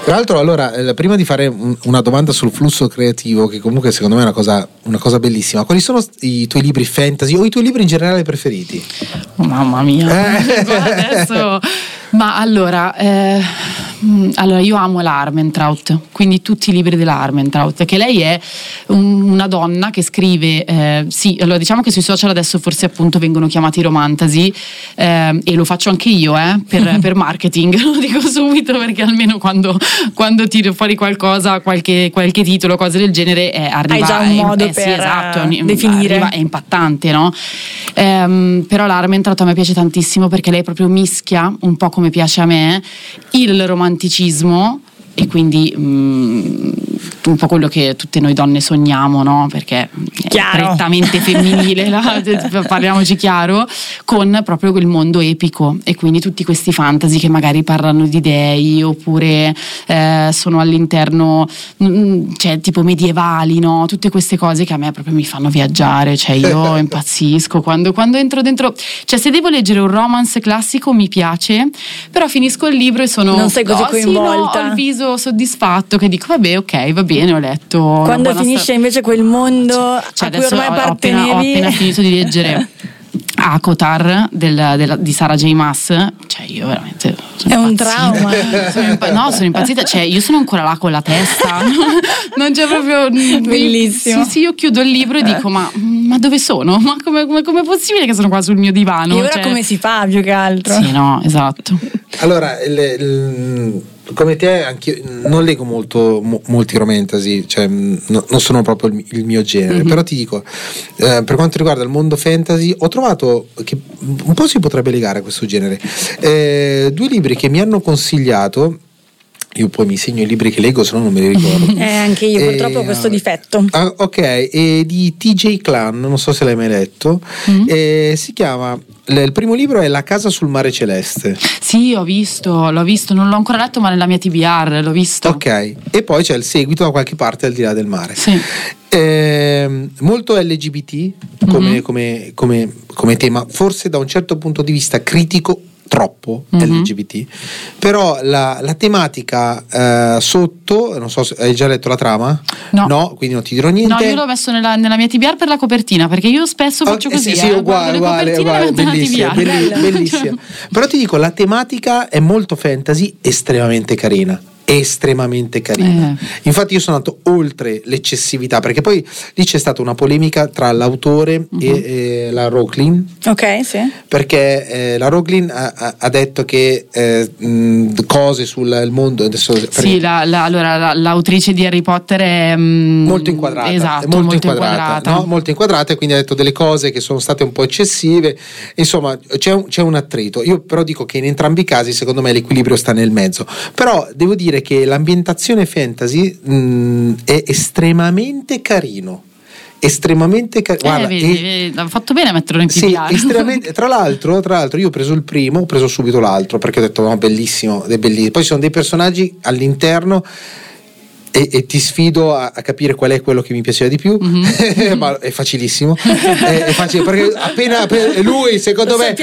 Tra l'altro, allora, prima di fare una domanda sul flusso creativo, che comunque secondo me è una cosa bellissima, quali sono i tuoi libri fantasy o i tuoi libri in generale preferiti? Oh, mamma mia, adesso. Ma allora io amo la Armentrout, quindi tutti i libri della Armentrout, che lei è una donna che scrive, sì, allora diciamo che sui social adesso forse appunto vengono chiamati romantasy, e lo faccio anche io per marketing, lo dico subito, perché almeno quando tiro fuori qualcosa, qualche titolo, cose del genere, arriva. Hai già un modo per sì, esatto, definire. È impattante, no? Però la Armentrout a me piace tantissimo perché lei proprio mischia, un po' come piace a me, il romanticismo e quindi un po' quello che tutte noi donne sogniamo, no? Perché chiaro. È prettamente femminile, parliamoci chiaro, con proprio quel mondo epico, e quindi tutti questi fantasy che magari parlano di dei oppure sono all'interno, cioè tipo medievali, no? Tutte queste cose che a me proprio mi fanno viaggiare, cioè io impazzisco quando entro dentro, cioè se devo leggere un romance classico mi piace, però finisco il libro e non sei così coinvolta. Sì, no, ho il viso soddisfatto che dico vabbè, ok, va bene, ho letto. Quando finisce invece quel mondo a cui ormai appartenevi. Ho appena finito di leggere Akotar di Sarah J. Maas, cioè io veramente è un trauma. Sono impazzita, cioè io sono ancora là con la testa, non c'è proprio. Bellissimo. Sì, io chiudo il libro e dico ma dove sono? Ma come è possibile che sono qua sul mio divano? E ora come si fa più che altro? Sì, no, esatto. Allora, come te anche non leggo molti romantasy, cioè non sono proprio il mio genere, però ti dico, per quanto riguarda il mondo fantasy ho trovato che un po' si potrebbe legare a questo genere, 2 libri che mi hanno consigliato. Io poi mi segno i libri che leggo, se no non me li ricordo. Anche io purtroppo ho questo difetto. Ok, di TJ Clan, non so se l'hai mai letto. Si chiama, il primo libro è La casa sul mare celeste. Sì, l'ho visto, non l'ho ancora letto, ma nella mia TBR l'ho visto. Ok, e poi c'è il seguito Da qualche parte al di là del mare. Sì. Molto LGBT come tema, forse da un certo punto di vista critico, troppo LGBT, però la tematica sotto, non so se hai già letto la trama? No, quindi non ti dirò niente. No, io l'ho messo nella mia TBR per la copertina, perché io spesso faccio così. Sì, uguale, bellissima. Però ti dico, la tematica è molto fantasy, estremamente carina. Infatti io sono andato oltre l'eccessività, perché poi lì c'è stata una polemica tra l'autore e la Rowling. Ok, sì. Perché la Rowling ha detto che cose sul mondo adesso, sì, l'autrice di Harry Potter è molto inquadrata. Esatto, è molto inquadrata. No? Molto inquadrata, e quindi ha detto delle cose che sono state un po' eccessive. Insomma, c'è un attrito. Io però dico che in entrambi i casi secondo me l'equilibrio sta nel mezzo. Però devo dire che l'ambientazione fantasy è estremamente carino. Guarda, vedi, ha fatto bene a metterlo in PPR. Sì, estremamente. Tra l'altro io ho preso il primo, ho preso subito l'altro perché ho detto no, bellissimo, è bellissimo. Poi ci sono dei personaggi all'interno e ti sfido a capire qual è quello che mi piaceva di più. Ma è facilissimo. È facile perché appena lui, secondo me,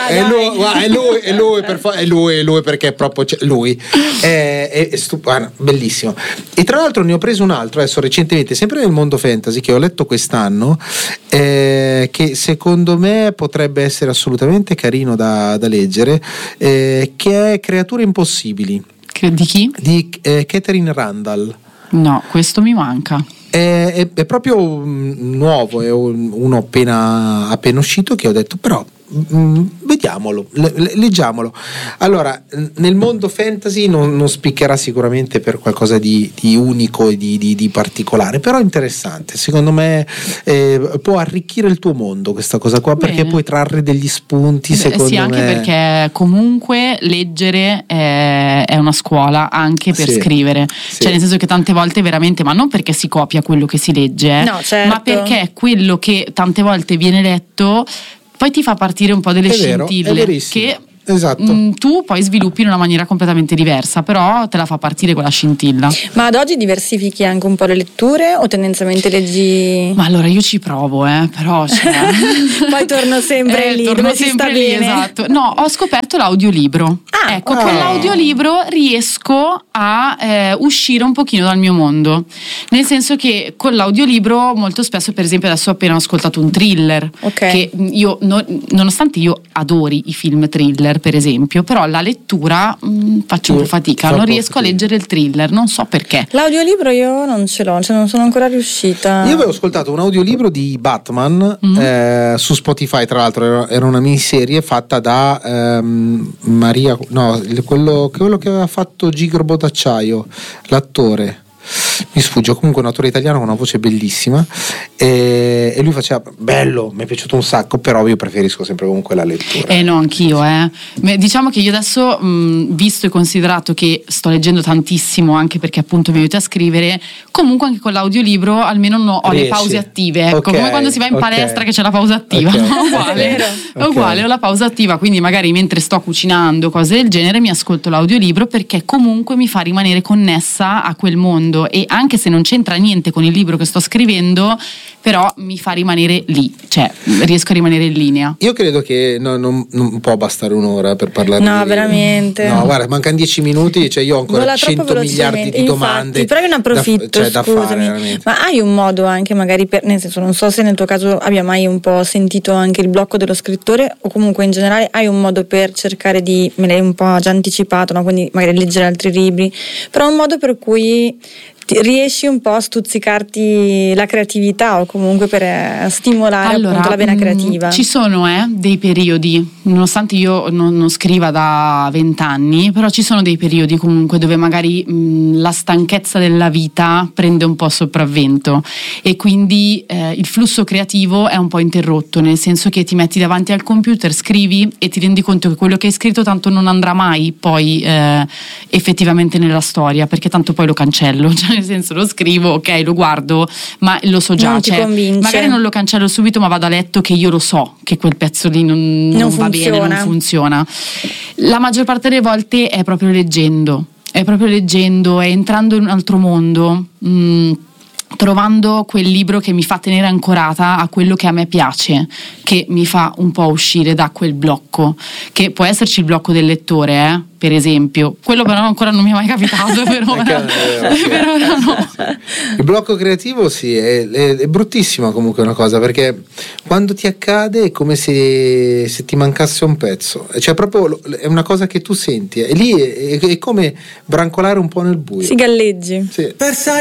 è lui perché è proprio lui è stupendo, bellissimo. E tra l'altro ne ho preso un altro adesso recentemente, sempre nel mondo fantasy, che ho letto quest'anno, che secondo me potrebbe essere assolutamente carino da leggere, che è Creature impossibili. Di chi? Di Catherine Randall. No, questo mi manca. È proprio nuovo, è uno appena uscito, che ho detto però vediamolo, leggiamolo. Allora, nel mondo fantasy non spiccherà sicuramente per qualcosa di unico e di particolare, però interessante, secondo me può arricchire il tuo mondo questa cosa qua. Bene. Perché puoi trarre degli spunti, secondo me. Sì, anche perché comunque leggere è una scuola anche per scrivere, cioè nel senso che tante volte veramente, ma non perché si copia quello che si legge, no, certo, ma perché quello che tante volte viene letto poi ti fa partire un po' delle scintille che esatto. Tu poi sviluppi in una maniera completamente diversa, però te la fa partire quella scintilla. Ma ad oggi diversifichi anche un po' le letture o tendenzialmente leggi? Ma allora io ci provo, però poi torno sempre lì, torno dove si sempre sta lì, bene. Esatto. No, ho scoperto l'audiolibro. Con l'audiolibro riesco a uscire un pochino dal mio mondo, nel senso che con l'audiolibro molto spesso, per esempio adesso ho appena ascoltato un thriller, che io nonostante io adori i film thriller per esempio, però la lettura faccio un po' fatica, non riesco a leggere il thriller, non so perché. L'audiolibro io non ce l'ho, non sono ancora riuscita. Io avevo ascoltato un audiolibro di Batman su Spotify, tra l'altro era una miniserie fatta da Maria, no, quello che aveva fatto Gigrobo d'acciaio, l'attore, mi sfugge, comunque un attore italiano con una voce bellissima, e lui faceva bello, mi è piaciuto un sacco, però io preferisco sempre comunque la lettura. No, anch'io. Diciamo che io adesso, visto e considerato che sto leggendo tantissimo, anche perché appunto mi aiuta a scrivere, comunque anche con l'audiolibro almeno ho le pause attive, ecco, come quando si va in palestra che c'è la pausa attiva, uguale, ho la pausa attiva, quindi magari mentre sto cucinando, cose del genere, mi ascolto l'audiolibro perché comunque mi fa rimanere connessa a quel mondo, e anche se non c'entra niente con il libro che sto scrivendo, però mi fa rimanere lì, cioè riesco a rimanere in linea. Io credo che non può bastare un'ora per parlare. No, veramente. No, guarda, mancano 10 minuti, cioè io ho ancora 100 miliardi di domande. Però io ne approfitto, da fare, ma hai un modo anche magari nel senso, non so se nel tuo caso abbia mai un po' sentito anche il blocco dello scrittore, o comunque in generale hai un modo per cercare di, me l'hai un po' già anticipato, no? Quindi magari leggere altri libri, però un modo per cui riesci un po' a stuzzicarti la creatività, o comunque per stimolare appunto la vena creativa. Ci sono dei periodi, nonostante io non scriva da 20 anni, però ci sono dei periodi comunque dove magari la stanchezza della vita prende un po' sopravvento, e quindi il flusso creativo è un po' interrotto, nel senso che ti metti davanti al computer, scrivi e ti rendi conto che quello che hai scritto tanto non andrà mai poi effettivamente nella storia, perché tanto poi lo cancello, cioè nel senso lo scrivo, ok, lo guardo, ma lo so già, non ti convince. Magari non lo cancello subito, ma vado a letto che io lo so che quel pezzo lì non va bene, non funziona. La maggior parte delle volte è proprio leggendo, è entrando in un altro mondo, trovando quel libro che mi fa tenere ancorata a quello che a me piace, che mi fa un po' uscire da quel blocco, che può esserci il blocco del lettore, per esempio, quello però ancora non mi è mai capitato per ora. Per ora no. Il blocco creativo sì, è bruttissima comunque una cosa, perché quando ti accade è come se ti mancasse un pezzo, cioè proprio è una cosa che tu senti, e lì è come brancolare un po' nel buio. Si galleggi. Sì.